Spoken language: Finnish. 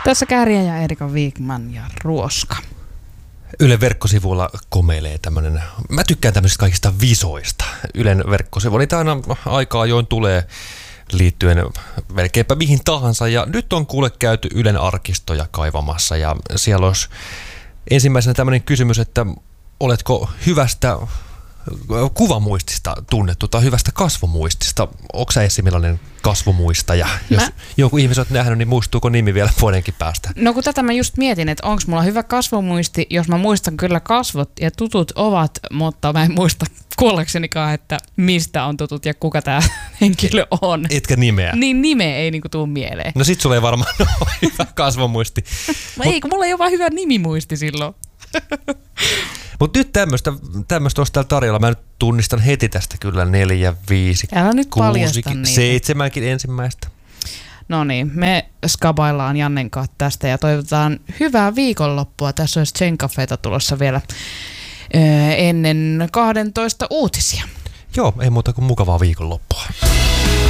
Tässä Kääriä ja Erika Wigman ja Ruoska. Ylen verkkosivuilla komeilee tämmönen, mä tykkään tämmöisistä kaikista visoista. Ylen verkkosivu, niitä aina aika ajoin tulee liittyen melkeinpä mihin tahansa. Ja nyt on kuule käyty Ylen arkistoja kaivamassa ja siellä olisi ensimmäisenä tämmöinen kysymys, että oletko hyvästä kuvamuistista tunnettu tai hyvästä kasvomuistista? Onko sä Essi millainen kasvomuistaja? Jos joku ihmisen olet nähnyt, niin muistuuko nimi vielä vuodenkin päästä? No kun tätä mä just mietin, että onko mulla hyvä kasvomuisti, jos mä muistan kyllä kasvot ja tutut ovat, mutta mä en muista kuollaksenikaan, että mistä on tutut ja kuka tää henkilö on. Etkä nimeä? Niin nimeä ei niinku tuu mieleen. No sit sulla ei varmaan ole hyvä kasvomuisti. Ei, kun mulla ei ole vaan hyvä nimimuisti silloin. Mutta nyt tämmöistä olisi täällä tarjolla. Mä nyt tunnistan heti tästä kyllä 4, 5, Älä nyt 6, paljasta niitä. 7 ensimmäistä. No niin, me skabaillaan Jannen kanssa tästä ja toivotaan hyvää viikonloppua. Tässä olisi Zen-cafeta tulossa vielä ennen 12 uutisia. Joo, ei muuta kuin mukavaa viikonloppua.